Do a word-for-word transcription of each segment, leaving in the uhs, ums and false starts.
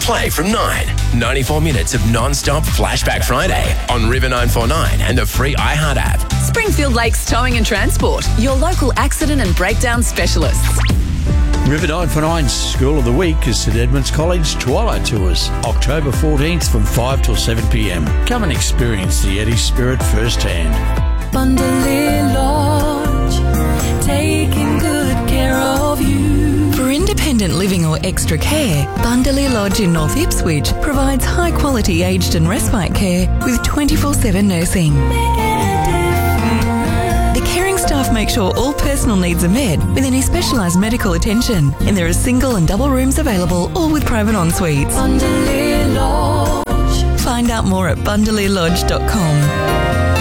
play from nine. ninety-four minutes of non-stop Flashback Friday on River nine four nine and the free iHeart app. Springfield Lakes Towing and Transport, your local accident and breakdown specialists. River nine four nine's School of the Week is St Edmunds College Twilight Tours, October fourteenth from five till seven p m. Come and experience the Eddie spirit firsthand. Bundalea Lodge, taking good care of you. For independent living or extra care, Bundalea Lodge in North Ipswich provides high-quality aged and respite care with twenty-four seven nursing. The caring staff make sure all personal needs are met with any specialised medical attention, and there are single and double rooms available, all with private en-suites. Bundalea Lodge. Find out more at bundalea lodge dot com.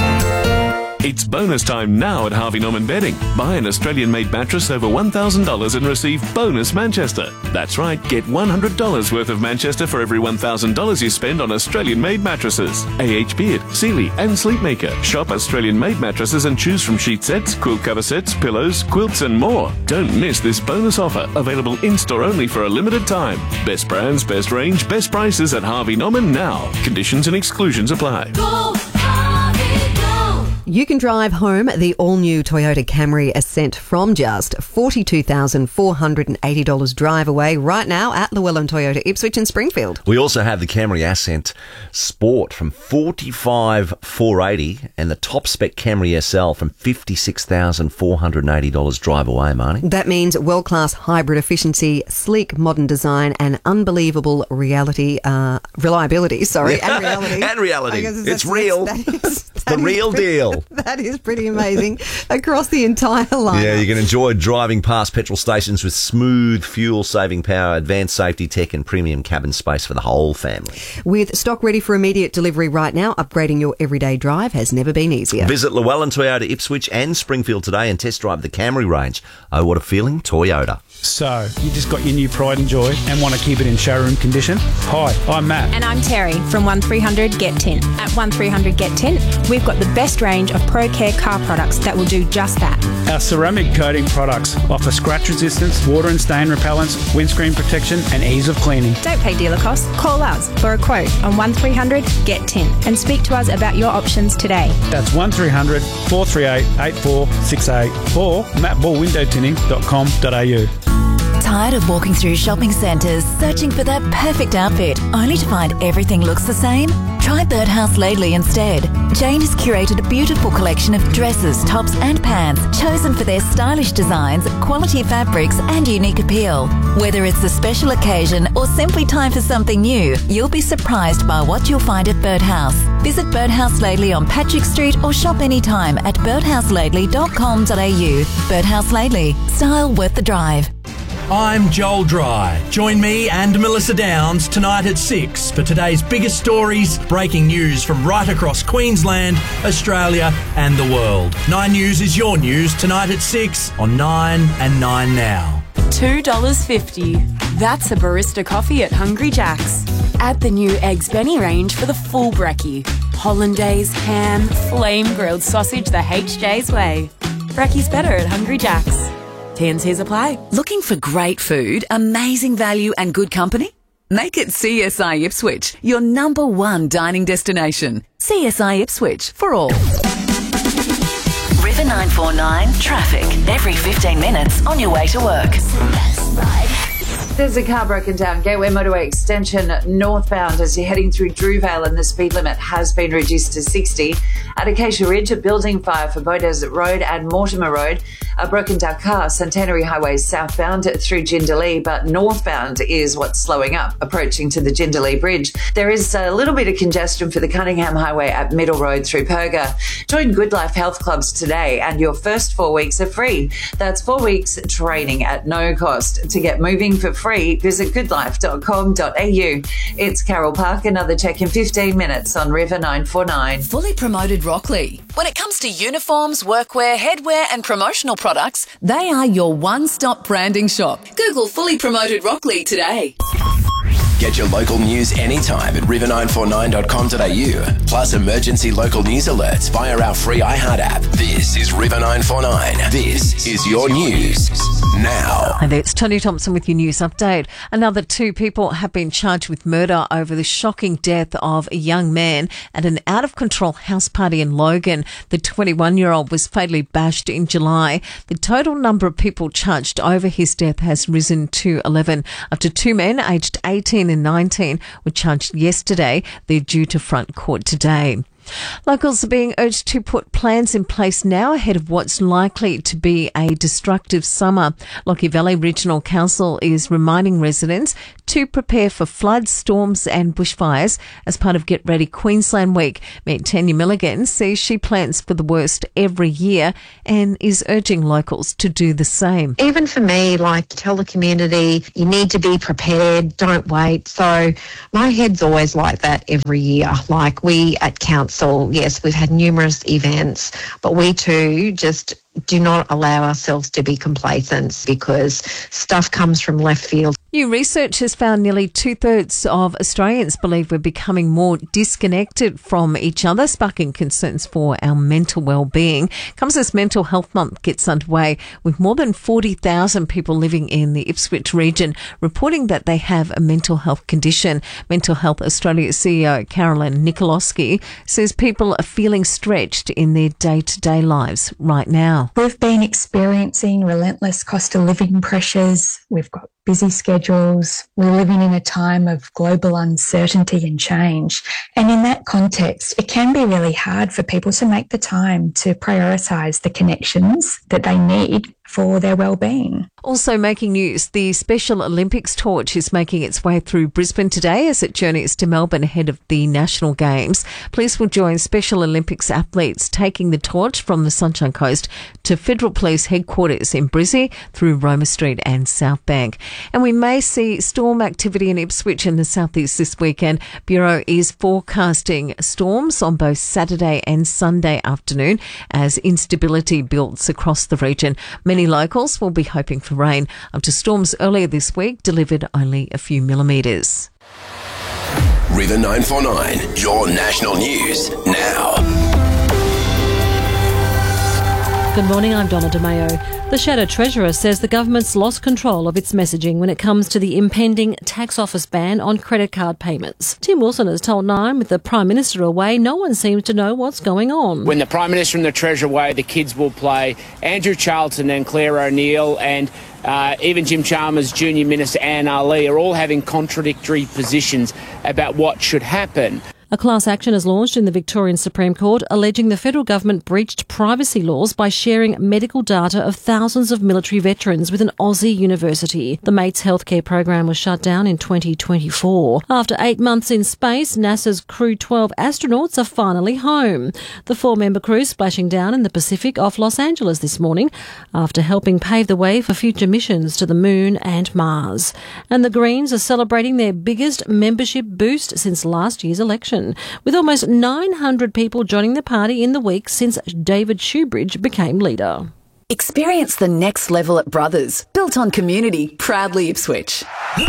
It's bonus time now at Harvey Norman Bedding. Buy an Australian-made mattress over one thousand dollars and receive bonus Manchester. That's right, get one hundred dollars worth of Manchester for every one thousand dollars you spend on Australian-made mattresses. A H Beard, Sealy and Sleepmaker. Shop Australian-made mattresses and choose from sheet sets, quilt cover sets, pillows, quilts and more. Don't miss this bonus offer, available in-store only for a limited time. Best brands, best range, best prices at Harvey Norman now. Conditions and exclusions apply. Go! You can drive home the all-new Toyota Camry Ascent from just forty-two thousand four hundred eighty dollars drive away right now at Llewellyn Toyota Ipswich and Springfield. We also have the Camry Ascent Sport from forty-five thousand four hundred eighty dollars and the top spec Camry S L from fifty-six thousand four hundred eighty dollars drive away, Marnie. That means world-class hybrid efficiency, sleek modern design and unbelievable reality, uh, reliability, sorry, and reality. and reality. It's it's real. That is, that the is real pretty, deal. That is pretty amazing across the entire line. Yeah, you can enjoy driving past petrol stations with smooth fuel-saving power, advanced safety tech and premium cabin space for the whole family. With stock ready for immediate delivery right now, upgrading your everyday drive has never been easier. Visit Llewellyn Toyota Ipswich and Springfield today and test drive the Camry range. Oh, what a feeling, Toyota. So, you just got your new Pride and Joy and want to keep it in showroom condition? Hi, I'm Matt. And I'm Terry from one three hundred Get Tint. At one three hundred Get Tint, we've got the best range of Pro Care car products that will do just that. Our ceramic coating products offer scratch resistance, water and stain repellents, windscreen protection and ease of cleaning. Don't pay dealer costs. Call us for a quote on one three hundred Get Tint and speak to us about your options today. That's one three hundred four three eight eight four six eight or matt ball window tinting dot com dot a u. Tired of walking through shopping centres, searching for that perfect outfit, only to find everything looks the same? Try Birdhouse Ladley instead. Jane has curated a beautiful collection of dresses, tops and pants, chosen for their stylish designs, quality fabrics and unique appeal. Whether it's a special occasion or simply time for something new, you'll be surprised by what you'll find at Birdhouse. Visit Birdhouse Ladley on Patrick Street or shop anytime at birdhouse ladley dot com dot a u. Birdhouse Ladley, style worth the drive. I'm Joel Dry. Join me and Melissa Downs tonight at six for today's biggest stories, breaking news from right across Queensland, Australia and the world. Nine News is your news tonight at six on Nine and Nine Now. two dollars fifty. That's a barista coffee at Hungry Jack's. Add the new Eggs Benny range for the full brekkie. Hollandaise, ham, flame grilled sausage the H J's way. Brekkie's better at Hungry Jack's. T and C's apply. Looking for great food, amazing value and good company? Make it C S I Ipswich, your number one dining destination. C S I Ipswich for all. River nine four nine traffic every fifteen minutes on your way to work. There's a car broken down Gateway Motorway Extension northbound as you're heading through Drewvale, and the speed limit has been reduced to sixty. At Acacia Ridge, a building fire for Beaudesert Road and Mortimer Road. A broken down car, Centenary Highway southbound through Jindalee, but northbound is what's slowing up, approaching to the Jindalee Bridge. There is a little bit of congestion for the Cunningham Highway at Middle Road through Perga. Join Good Life Health Clubs today and your first four weeks are free. That's four weeks training at no cost. To get moving for free, visit good life dot com dot a u. It's Carol Park, another check in fifteen minutes on River nine four nine. Fully Promoted Rockley. When it comes to uniforms, workwear, headwear and promotional products, they are your one-stop branding shop. Google Fully Promoted Rockley today. Get your local news anytime at river nine four nine dot com dot a u. Plus emergency local news alerts via our free iHeart app. This is River nine four nine. This is your news now. Hi there, it's Tony Thompson with your news update. Another two people have been charged with murder over the shocking death of a young man at an out-of-control house party in Logan. The twenty-one-year-old was fatally bashed in July. The total number of people charged over his death has risen to eleven. Up to two men aged eighteen and nineteen were charged yesterday. They're due to front court today. Locals are being urged to put plans in place now ahead of what's likely to be a destructive summer. Lockie Valley Regional Council is reminding residents to prepare for floods, storms and bushfires as part of Get Ready Queensland Week. Mayor Tanya Milligan says she plans for the worst every year and is urging locals to do the same. Even for me, like, tell the community, you need to be prepared, don't wait. So my head's always like that every year. Like, we at council, So, yes, we've had numerous events, but we too just do not allow ourselves to be complacent because stuff comes from left field. New research has found nearly two-thirds of Australians believe we're becoming more disconnected from each other, sparking concerns for our mental well-being. Comes as Mental Health Month gets underway, with more than forty thousand people living in the Ipswich region reporting that they have a mental health condition. Mental Health Australia C E O Carolyn Nikolowski says people are feeling stretched in their day-to-day lives right now. We've been experiencing relentless cost of living pressures. We've got busy schedules. We're living in a time of global uncertainty and change. And in that context, it can be really hard for people to make the time to prioritise the connections that they need for their well-being. Also making news, the Special Olympics torch is making its way through Brisbane today as it journeys to Melbourne ahead of the National Games. Police will join Special Olympics athletes taking the torch from the Sunshine Coast to Federal Police headquarters in Brizzy through Roma Street and South Bank. And we may see storm activity in Ipswich in the southeast this weekend. Bureau is forecasting storms on both Saturday and Sunday afternoon as instability builds across the region. Many locals will be hoping for rain after storms earlier this week delivered only a few millimetres. River nine four nine, your national news now. Good morning, I'm Donna DeMayo. The Shadow Treasurer says the government's lost control of its messaging when it comes to the impending tax office ban on credit card payments. Tim Wilson has told Nine, with the Prime Minister away, no one seems to know what's going on. When the Prime Minister and the Treasurer away, the kids will play. Andrew Charlton and Claire O'Neill and uh, even Jim Chalmers, Junior Minister Anne Ali are all having contradictory positions about what should happen. A class action is launched in the Victorian Supreme Court alleging the federal government breached privacy laws by sharing medical data of thousands of military veterans with an Aussie university. The Mates healthcare program was shut down in twenty twenty-four. After eight months in space, NASA's Crew twelve astronauts are finally home. The four-member crew splashing down in the Pacific off Los Angeles this morning after helping pave the way for future missions to the Moon and Mars. And the Greens are celebrating their biggest membership boost since last year's election, with almost nine hundred people joining the party in the week since David Shoebridge became leader. Experience the next level at Brothers, built on community, proudly Ipswich.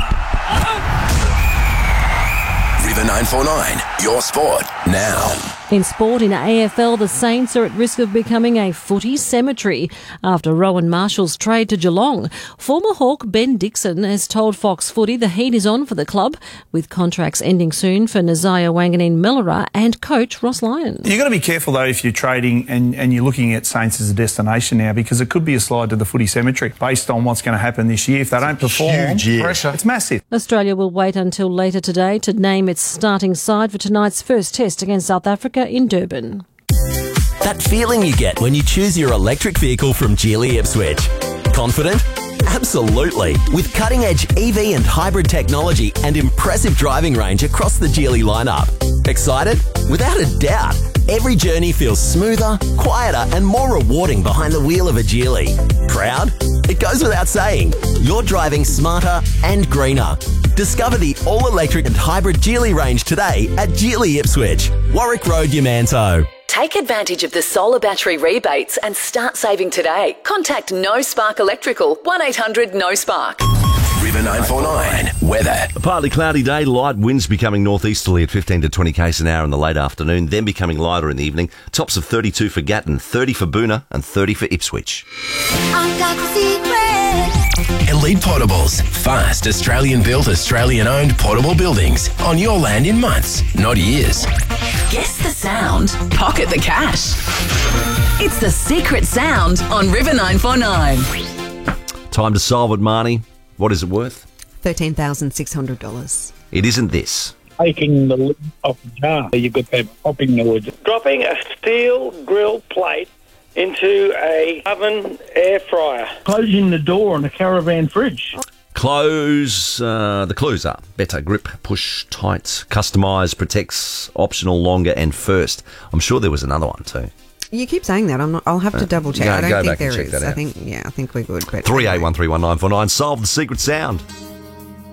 River nine four nine, your sport now. In sport, in A F L, the Saints are at risk of becoming a footy cemetery after Rowan Marshall's trade to Geelong. Former Hawk Ben Dixon has told Fox Footy the heat is on for the club, with contracts ending soon for Nazaya Wanganeen Melora and coach Ross Lyon. You've got to be careful, though, if you're trading and, and you're looking at Saints as a destination now, because it could be a slide to the footy cemetery based on what's going to happen this year. If they don't perform, pressure. It's massive. Australia will wait until later today to name its starting side for tonight's first test against South Africa in Durban. That feeling you get when you choose your electric vehicle from Geely Ipswich. Confident? Absolutely. With cutting-edge E V and hybrid technology and impressive driving range across the Geely lineup. Excited? Without a doubt. Every journey feels smoother, quieter and more rewarding behind the wheel of a Geely. Proud? It goes without saying. You're driving smarter and greener. Discover the all-electric and hybrid Geely range today at Geely Ipswich, Warwick Road, Yamanto. Take advantage of the solar battery rebates and start saving today. Contact No Spark Electrical, one eight hundred no spark. River nine four nine. Weather. A partly cloudy day, light winds becoming northeasterly at fifteen to twenty k's an hour in the late afternoon, then becoming lighter in the evening. Tops of thirty-two for Gatton, thirty for Boona and thirty for Ipswich. I've got the secret. Elite Portables. Fast, Australian-built, Australian-owned portable buildings on your land in months, not years. Guess the sound. Pocket the cash. It's the secret sound on River nine four nine. Time to solve it, Marnie. What is it worth? thirteen thousand six hundred dollars. It isn't this. Taking the lid off the jar. You've got that popping noise. Dropping a steel grill plate into a oven air fryer. Closing the door on a caravan fridge. Close. Uh, the clues are better grip, push, tight, customise, protects, optional, longer, and first. I'm sure there was another one too. You keep saying that. I'm not. I'll have to Uh, double check. go- I don't go think back and there check is. that I out. think. Yeah, I think we're good. But three eight one three one nine four nine. Solve the secret sound.